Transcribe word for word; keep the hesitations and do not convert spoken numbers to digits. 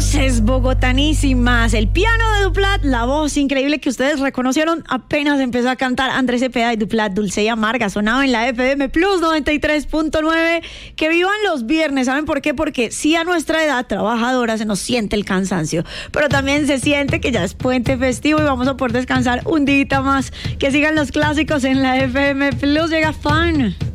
Voces bogotanísimas, el piano de Duplat, la voz increíble que ustedes reconocieron apenas empezó a cantar Andrés Cepeda y Duplat, Dulce y Amarga, sonaba en la F M Plus noventa y tres punto nueve. Que vivan los viernes, ¿saben por qué? Porque sí, a nuestra edad trabajadora se nos siente el cansancio, pero también se siente que ya es puente festivo y vamos a poder descansar un día más. Que sigan los clásicos en la F M Plus, llega Fan.